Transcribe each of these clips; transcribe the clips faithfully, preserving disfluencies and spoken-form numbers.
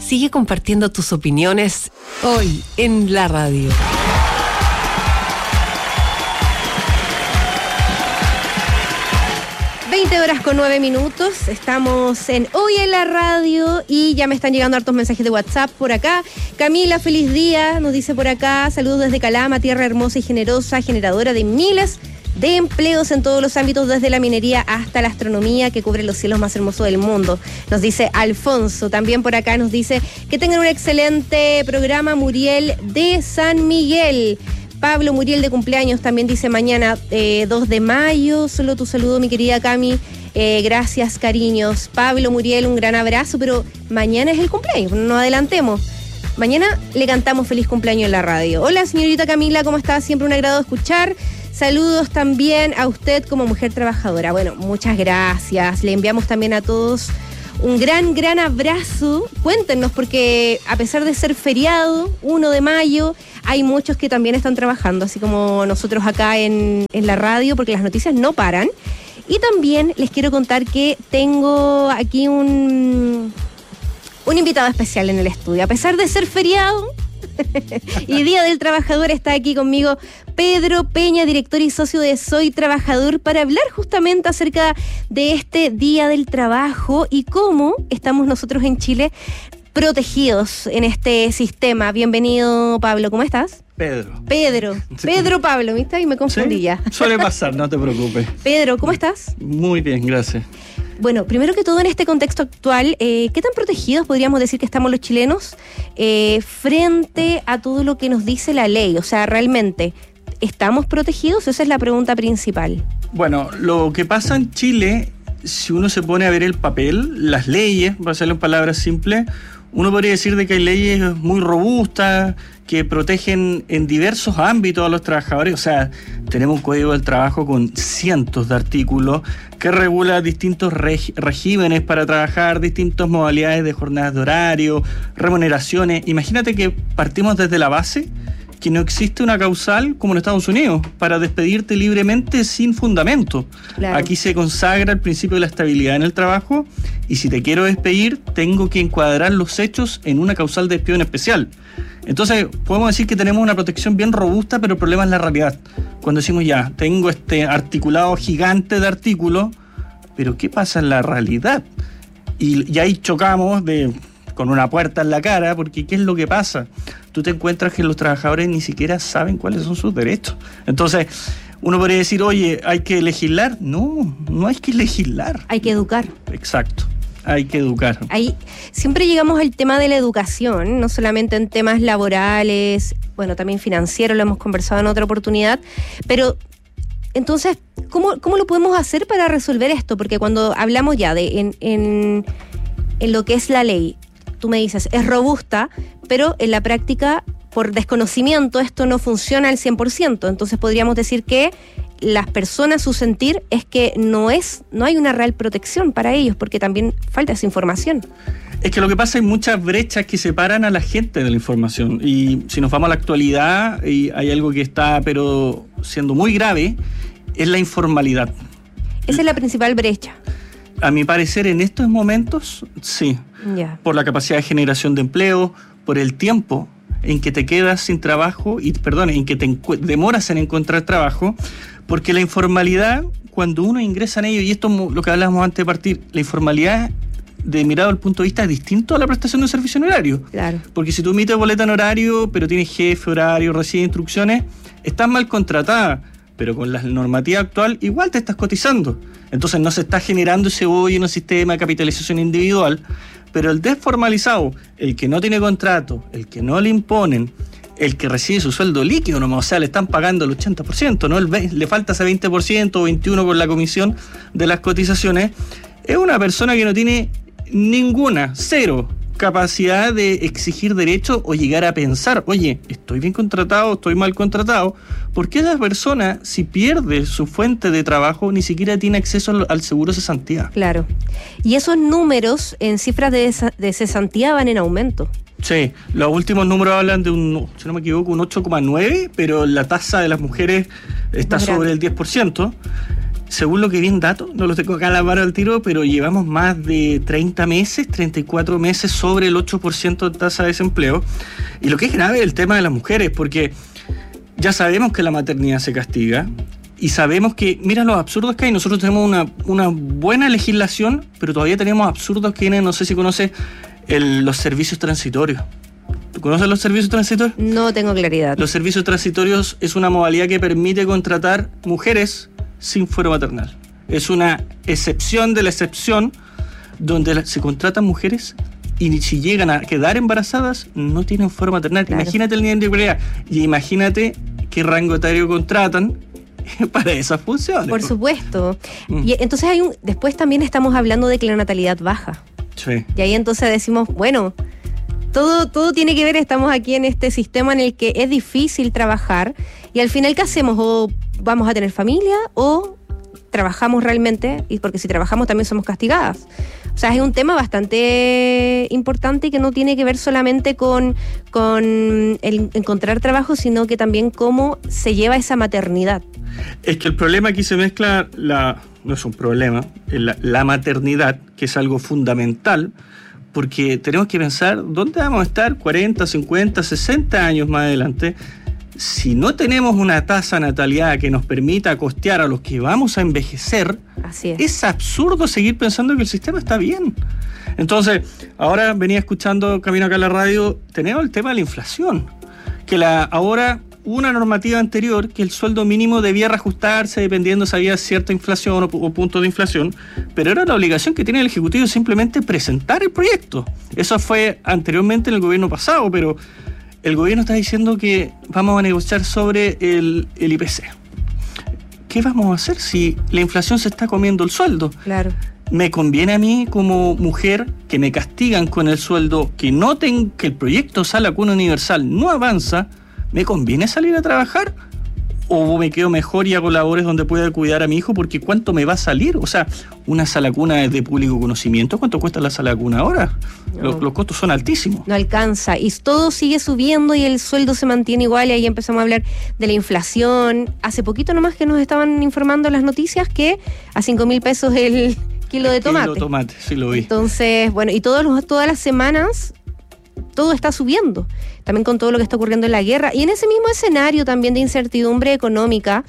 Sigue compartiendo tus opiniones hoy en la radio. veinte horas con nueve minutos, estamos en Hoy en la Radio y ya me están llegando hartos mensajes de WhatsApp por acá. Camila, feliz día, nos dice por acá, saludos desde Calama, tierra hermosa y generosa, generadora de miles de empleos en todos los ámbitos, desde la minería hasta la astronomía, que cubre los cielos más hermosos del mundo, nos dice Alfonso. También por acá nos dice que tengan un excelente programa, Muriel de San Miguel. Pablo Muriel de cumpleaños también dice mañana eh, dos de mayo, solo tu saludo mi querida Cami, eh, gracias cariños. Pablo Muriel, un gran abrazo, pero mañana es el cumpleaños, no adelantemos. Mañana le cantamos feliz cumpleaños en la radio. Hola señorita Camila, ¿cómo está? Siempre un agrado escuchar. Saludos también a usted como mujer trabajadora. Bueno, muchas gracias. Le enviamos también a todos un gran, gran abrazo. Cuéntenos, porque a pesar de ser feriado, uno de mayo, hay muchos que también están trabajando, así como nosotros acá en, en la radio, porque las noticias no paran. Y también les quiero contar que tengo aquí un, un invitado especial en el estudio. A pesar de ser feriado y Día del Trabajador, está aquí conmigo Pedro Peña, director y socio de Soy Trabajador, para hablar justamente acerca de este Día del Trabajo y cómo estamos nosotros en Chile protegidos en este sistema. Bienvenido, Pablo, ¿cómo estás? Pedro. Pedro. Sí. Pedro Pablo, ¿viste? Y me confundí ¿Sí? ya. Suele pasar, no te preocupes. Pedro, ¿cómo estás? Muy bien, gracias. Bueno, primero que todo, en este contexto actual, eh, ¿qué tan protegidos podríamos decir que estamos los chilenos eh, frente a todo lo que nos dice la ley? O sea, ¿realmente estamos protegidos? Esa es la pregunta principal. Bueno, lo que pasa en Chile, si uno se pone a ver el papel, las leyes, para hacerlo en palabras simples, uno podría decir de que hay leyes muy robustas que protegen en diversos ámbitos a los trabajadores. O sea, tenemos un código del trabajo con cientos de artículos que regula distintos reg- regímenes para trabajar, distintas modalidades de jornadas de horario, remuneraciones. Imagínate que partimos desde la base que no existe una causal como en Estados Unidos para despedirte libremente sin fundamento. Claro. Aquí se consagra el principio de la estabilidad en el trabajo y si te quiero despedir tengo que encuadrar los hechos en una causal de despido en especial. Entonces podemos decir que tenemos una protección bien robusta, pero el problema es la realidad. Cuando decimos ya, tengo este articulado gigante de artículos, pero ¿qué pasa en la realidad? Y, y ahí chocamos de... con una puerta en la cara, porque ¿qué es lo que pasa? Tú te encuentras que los trabajadores ni siquiera saben cuáles son sus derechos. Entonces, uno podría decir, oye, ¿hay que legislar? No, no hay que legislar. Hay que educar. Exacto, hay que educar. Ahí siempre llegamos al tema de la educación, no solamente en temas laborales, bueno, también financieros, lo hemos conversado en otra oportunidad, pero... Entonces, ¿cómo, cómo lo podemos hacer para resolver esto? Porque cuando hablamos ya de en, en, en lo que es la ley, tú me dices, es robusta, pero en la práctica, por desconocimiento, esto no funciona al cien por ciento. Entonces podríamos decir que las personas, su sentir es que no es, no hay una real protección para ellos, porque también falta esa información. Es que lo que pasa, hay muchas brechas que separan a la gente de la información. Y si nos vamos a la actualidad, y hay algo que está pero siendo muy grave, es la informalidad. Esa es la principal brecha. A mi parecer, en estos momentos, sí. Yeah. Por la capacidad de generación de empleo, por el tiempo en que te quedas sin trabajo, y perdón, en que te encu- demoras en encontrar trabajo, porque la informalidad, cuando uno ingresa en ello, y esto es lo que hablábamos antes de partir, la informalidad, de mirado al punto de vista, es distinto a la prestación de un servicio en horario. Claro. Porque si tú emites boleta en horario, pero tienes jefe, horario, recibes instrucciones, estás mal contratada, pero con la normativa actual igual te estás cotizando. Entonces no se está generando ese hoyo en un sistema de capitalización individual, pero el desformalizado, el que no tiene contrato, el que no le imponen, el que recibe su sueldo líquido nomás, o sea, le están pagando el ochenta por ciento, ¿no? El ve- le falta ese veinte por ciento o veintiuno por ciento con la comisión de las cotizaciones, es una persona que no tiene ninguna, cero, capacidad de exigir derechos o llegar a pensar, oye, estoy bien contratado, estoy mal contratado, porque esa persona, si pierde su fuente de trabajo, ni siquiera tiene acceso al, al seguro cesantía. Claro. Y esos números en cifras de, de cesantía van en aumento. Sí, los últimos números hablan de un, si no me equivoco, un ocho coma nueve, pero la tasa de las mujeres está sobre el diez por ciento. según lo que vi en datos, no los tengo acá a la mano al tiro, pero llevamos más de treinta meses, treinta y cuatro meses sobre el ocho por ciento de tasa de desempleo. Y lo que es grave es el tema de las mujeres, porque ya sabemos que la maternidad se castiga y sabemos que, mira los absurdos que hay. Nosotros tenemos una, una buena legislación, pero todavía tenemos absurdos que vienen, no sé si conoces, el, los servicios transitorios. ¿Tú conoces los servicios transitorios? No tengo claridad. Los servicios transitorios es una modalidad que permite contratar mujeres sin fuero maternal. Es una excepción de la excepción donde se contratan mujeres y si llegan a quedar embarazadas no tienen fuero maternal. Claro. Imagínate el nivel de igualdad y imagínate qué rango etario contratan para esas funciones. Por supuesto. Mm. Y entonces hay un, después también estamos hablando de que la natalidad baja. Sí. Y ahí entonces decimos, bueno, todo, todo tiene que ver, estamos aquí en este sistema en el que es difícil trabajar y al final ¿qué hacemos? O vamos a tener familia o trabajamos realmente, y porque si trabajamos también somos castigadas. O sea, es un tema bastante importante y que no tiene que ver solamente con, con el encontrar trabajo, sino que también cómo se lleva esa maternidad. Es que el problema aquí se mezcla, la no es un problema, la, la maternidad, que es algo fundamental, porque tenemos que pensar dónde vamos a estar cuarenta, cincuenta, sesenta años más adelante. Si no tenemos una tasa de natalidad que nos permita costear a los que vamos a envejecer, así es. Es absurdo seguir pensando que el sistema está bien. Entonces, ahora venía escuchando camino acá a la radio, tenemos el tema de la inflación, que la ahora hubo una normativa anterior que el sueldo mínimo debía reajustarse dependiendo si había cierta inflación o, o punto de inflación, pero era la obligación que tiene el Ejecutivo simplemente presentar el proyecto. Eso fue anteriormente en el gobierno pasado, pero el gobierno está diciendo que vamos a negociar sobre el, el I P C. ¿Qué vamos a hacer si la inflación se está comiendo el sueldo? Claro. ¿Me conviene a mí como mujer que me castigan con el sueldo, que noten que el proyecto Sala Cuna Universal no avanza? ¿Me conviene salir a trabajar? ¿O me quedo mejor y hago labores donde pueda cuidar a mi hijo? Porque ¿cuánto me va a salir? O sea, una sala cuna es de público conocimiento. ¿Cuánto cuesta la sala cuna ahora? No. Los, los costos son altísimos. No alcanza. Y todo sigue subiendo y el sueldo se mantiene igual. Y ahí empezamos a hablar de la inflación. Hace poquito nomás que nos estaban informando en las noticias que a cinco mil pesos el kilo de tomate. Kilo de tomate, sí lo vi. Entonces, bueno, y todos los, todas las semanas todo está subiendo, también con todo lo que está ocurriendo en la guerra. Y en ese mismo escenario también de incertidumbre económica,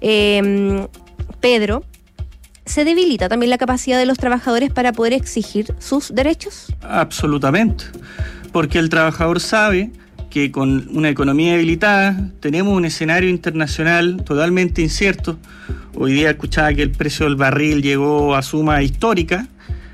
eh, Pedro, ¿se debilita también la capacidad de los trabajadores para poder exigir sus derechos? Absolutamente, porque el trabajador sabe que con una economía debilitada tenemos un escenario internacional totalmente incierto. Hoy día escuchaba que el precio del barril llegó a suma histórica,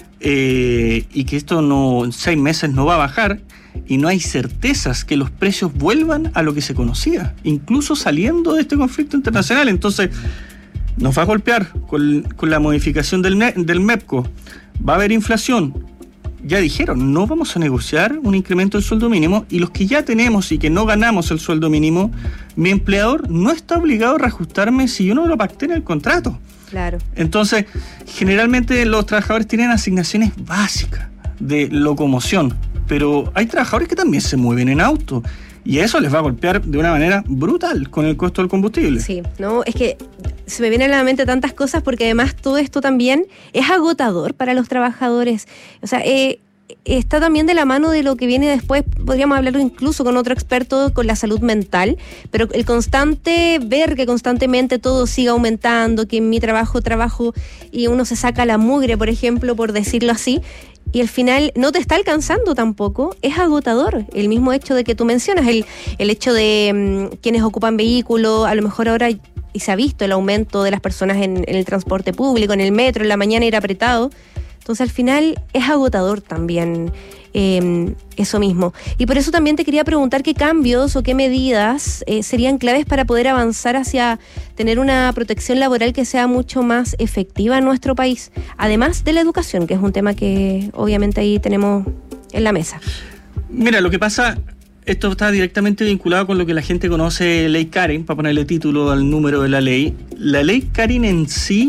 eh, y que esto no, en seis meses no va a bajar, y no hay certezas que los precios vuelvan a lo que se conocía, incluso saliendo de este conflicto internacional. Entonces, nos va a golpear con, con la modificación del, del MEPCO. Va a haber inflación. Ya dijeron, no vamos a negociar un incremento del sueldo mínimo, y los que ya tenemos y que no ganamos el sueldo mínimo, mi empleador no está obligado a reajustarme si yo no lo pacté en el contrato. Claro. Entonces, generalmente los trabajadores tienen asignaciones básicas de locomoción, pero hay trabajadores que también se mueven en auto, y eso les va a golpear de una manera brutal con el costo del combustible. Sí, no, es que se me vienen a la mente tantas cosas, porque además todo esto también es agotador para los trabajadores. O sea, eh, está también de la mano de lo que viene después. Podríamos hablarlo incluso con otro experto con la salud mental, pero el constante ver que constantemente todo siga aumentando, que en mi trabajo trabajo y uno se saca la mugre, por ejemplo, por decirlo así, y al final no te está alcanzando tampoco, es agotador. El mismo hecho de que tú mencionas, el, el hecho de um, quienes ocupan vehículos, a lo mejor ahora, y se ha visto el aumento de las personas en, en el transporte público, en el metro, en la mañana ir apretado. Entonces al final es agotador también eh, eso mismo. Y por eso también te quería preguntar qué cambios o qué medidas eh, serían claves para poder avanzar hacia tener una protección laboral que sea mucho más efectiva en nuestro país, además de la educación, que es un tema que obviamente ahí tenemos en la mesa. Mira, lo que pasa, esto está directamente vinculado con lo que la gente conoce, Ley Karen, para ponerle título al número de la ley. La Ley Karen en sí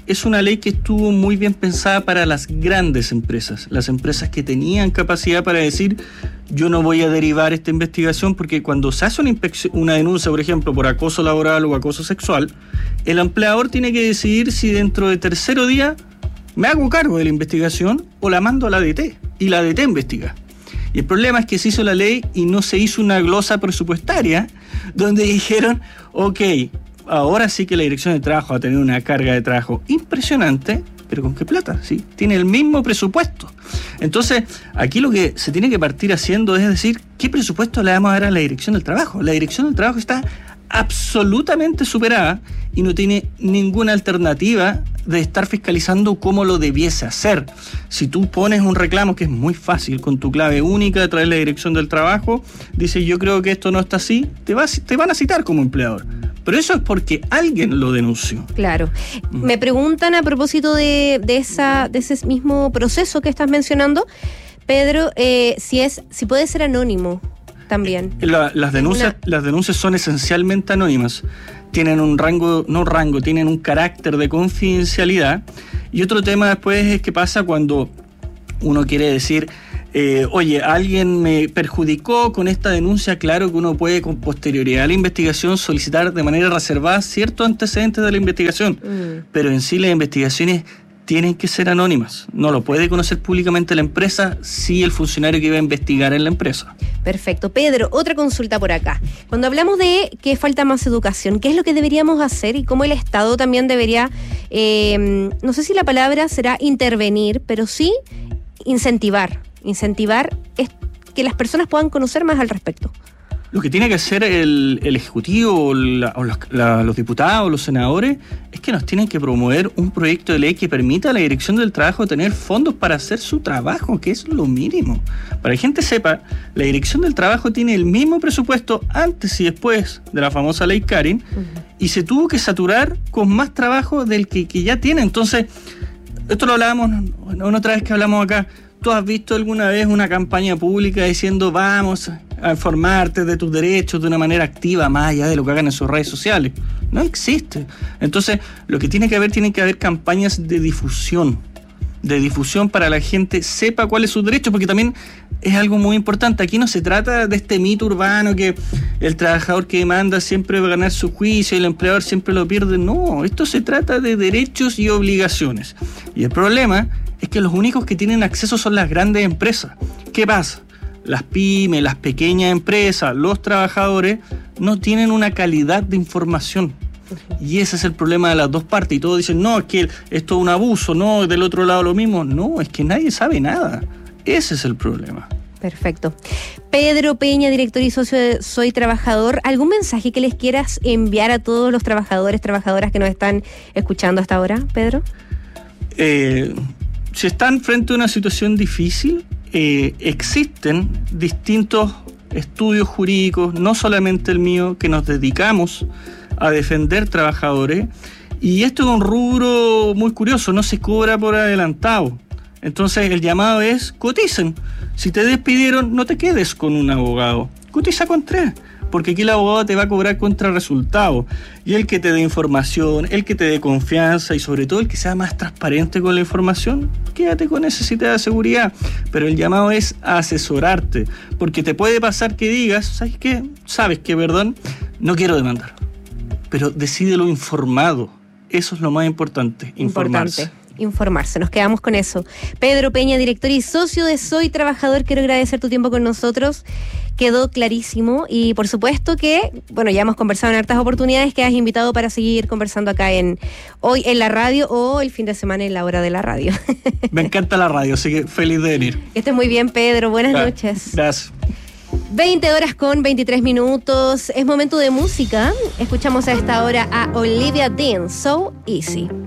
es una ley que estuvo muy bien pensada para las grandes empresas, las empresas que tenían capacidad para decir, yo no voy a derivar esta investigación, porque cuando se hace una, inspección, una denuncia, por ejemplo, por acoso laboral o acoso sexual, el empleador tiene que decidir si dentro de tercero día me hago cargo de la investigación o la mando a la A D T, y la A D T investiga. Y el problema es que se hizo la ley y no se hizo una glosa presupuestaria donde dijeron, ok, ahora sí que la Dirección de Trabajo va a tener una carga de trabajo impresionante, pero ¿con qué plata? ¿Sí? Tiene el mismo presupuesto. Entonces, aquí lo que se tiene que partir haciendo es decir, ¿qué presupuesto le vamos a dar a la Dirección del Trabajo? La Dirección del Trabajo está absolutamente superada y no tiene ninguna alternativa de estar fiscalizando como lo debiese hacer. Si tú pones un reclamo, que es muy fácil, con tu clave única a través de la Dirección del Trabajo, dices, yo creo que esto no está así, te, vas, te van a citar como empleador. Pero eso es porque alguien lo denunció. Claro. Mm. Me preguntan a propósito de, de, esa, de ese mismo proceso que estás mencionando, Pedro, eh, si, es, si puede ser anónimo también. La, las, denuncias, Una... las denuncias son esencialmente anónimas. Tienen un rango, no rango, tienen un carácter de confidencialidad. Y otro tema después es qué pasa cuando uno quiere decir, eh, oye, alguien me perjudicó con esta denuncia. Claro que uno puede con posterioridad a la investigación solicitar de manera reservada ciertos antecedentes de la investigación, mm. pero en sí las investigaciones tienen que ser anónimas. No lo puede conocer públicamente la empresa, sí el funcionario que iba a investigar en la empresa. Perfecto. Pedro, otra consulta por acá. Cuando hablamos de que falta más educación, ¿qué es lo que deberíamos hacer y cómo el Estado también debería, eh, no sé si la palabra será intervenir, pero sí incentivar? Incentivar es que las personas puedan conocer más al respecto. Lo que tiene que hacer el, el Ejecutivo o, la, o los, la, los diputados, los senadores, es que nos tienen que promover un proyecto de ley que permita a la Dirección del Trabajo tener fondos para hacer su trabajo, que es lo mínimo. Para que la gente sepa, la Dirección del Trabajo tiene el mismo presupuesto antes y después de la famosa ley Karen, uh-huh. y se tuvo que saturar con más trabajo del que, que ya tiene. Entonces, esto lo hablábamos una otra vez que hablamos acá. ¿Tú has visto alguna vez una campaña pública diciendo vamos a informarte de tus derechos de una manera activa, más allá de lo que hagan en sus redes sociales? No existe. Entonces, lo que tiene que haber, tiene que haber campañas de difusión, de difusión para que la gente sepa cuáles son sus derechos, porque también es algo muy importante. Aquí no se trata de este mito urbano que el trabajador que demanda siempre va a ganar su juicio y el empleador siempre lo pierde. No, esto se trata de derechos y obligaciones. Y el problema es que los únicos que tienen acceso son las grandes empresas. ¿Qué pasa? Las pymes, las pequeñas empresas, los trabajadores no tienen una calidad de información. Y ese es el problema de las dos partes. Y todos dicen, no, es que esto es un abuso, no, del otro lado lo mismo. No, es que nadie sabe nada. Ese es el problema. Perfecto. Pedro Peña, director y socio de Soy Trabajador, ¿algún mensaje que les quieras enviar a todos los trabajadores, trabajadoras que nos están escuchando hasta ahora, Pedro? Eh... Si están frente a una situación difícil, eh, existen distintos estudios jurídicos, no solamente el mío, que nos dedicamos a defender trabajadores. Y esto es un rubro muy curioso, no se cobra por adelantado. Entonces el llamado es, coticen. Si te despidieron, no te quedes con un abogado, cotiza con tres. Porque aquí el abogado te va a cobrar contra resultados. Y el que te dé información, el que te dé confianza y sobre todo el que sea más transparente con la información, quédate con ese sitio de seguridad. Pero el llamado es a asesorarte. Porque te puede pasar que digas, ¿sabes qué? Sabes que, perdón, no quiero demandar. Pero decídelo informado. Eso es lo más importante, informarse. Importante. Informarse, nos quedamos con eso. Pedro Peña, director y socio de Soy Trabajador, quiero agradecer tu tiempo con nosotros, quedó clarísimo y por supuesto que, bueno, ya hemos conversado en hartas oportunidades, que has invitado para seguir conversando acá en hoy en la radio o el fin de semana en la hora de la radio. Me encanta la radio, así que feliz de venir. Que estés muy bien, Pedro, buenas Gracias. noches. Gracias. veinte horas con veintitrés minutos, es momento de música, escuchamos a esta hora a Olivia Dean, So Easy.